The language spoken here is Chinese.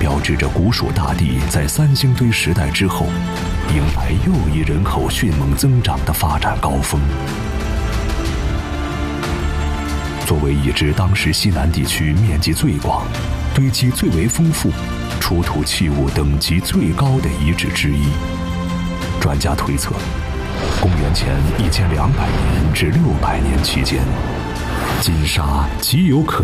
标志着古蜀大地在三星堆时代之后，迎来又一人口迅猛增长的发展高峰。作为已知当时西南地区面积最广、堆积最为丰富、出土器物等级最高的遗址之一，专家推测，公元前1200年至600年期间，金沙极有可